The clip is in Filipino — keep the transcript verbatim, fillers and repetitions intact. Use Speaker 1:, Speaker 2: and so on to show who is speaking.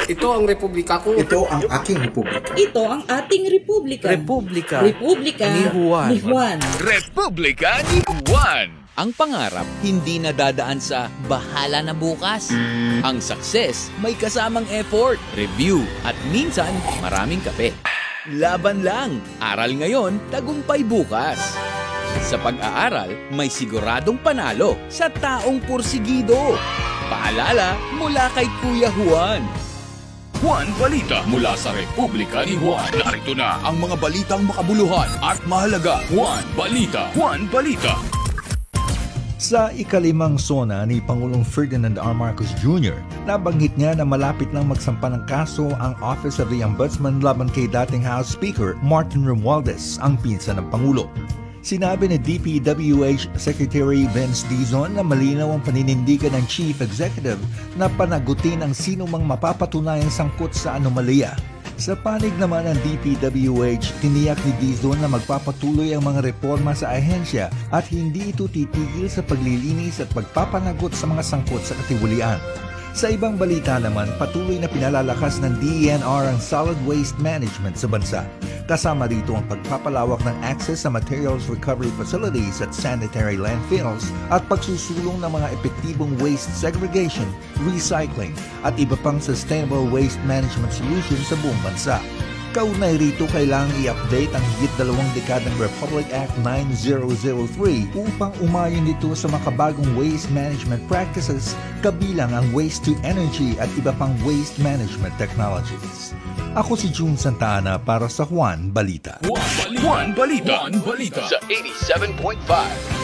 Speaker 1: Ito ang republika ko.
Speaker 2: Ito ang aking republika.
Speaker 3: Ito ang ating republika.
Speaker 4: Republika,
Speaker 3: Republika
Speaker 4: ni Juan.
Speaker 3: Ni Juan.
Speaker 5: Republika ni Juan.
Speaker 6: Ang pangarap hindi nadadaan sa bahala na bukas. Ang success may kasamang effort, review, at minsan maraming kape. Laban lang. Aral ngayon, tagumpay bukas. Sa pag-aaral, may siguradong panalo sa taong pursigido. Paalala mula kay Kuya Juan.
Speaker 5: Juan Balita mula sa Republika ni Juan. Narito na ang mga balitang makabuluhan at mahalaga. Juan Balita. Juan Balita.
Speaker 7: Sa ikalimang sona ni Pangulong Ferdinand R. Marcos Junior, nabanggit niya na malapit nang magsampa ng kaso ang Office of the Ombudsman laban kay dating House Speaker Martin Romualdez, ang pinsan ng Pangulo. Sinabi ni D P W H Secretary Vince Dizon na malinaw ang paninindigan ng Chief Executive na panagutin ang sino mang mapapatunayang sangkot sa anomalya. Sa panig naman ng D P W H, tiniyak ni Dizon na magpapatuloy ang mga reforma sa ahensya at hindi ito titigil sa paglilinis at pagpapanagot sa mga sangkot sa katiwalian. Sa ibang balita naman, patuloy na pinalalakas ng D E N R ang solid waste management sa bansa. Kasama rito ang pagpapalawak ng access sa materials recovery facilities at sanitary landfills at pagsusulong ng mga epektibong waste segregation, recycling at iba pang sustainable waste management solutions sa buong bansa. Kaugnay rito, kailangang i-update ang higit dalawang dekadang Republic Act nine thousand three upang umayon nito sa makabagong waste management practices kabilang ang waste to energy at iba pang waste management technologies. Ako si June Santa Ana para sa Juan Balita.
Speaker 5: Juan Balita. Juan Balita. Juan Balita. Sa eighty-seven point five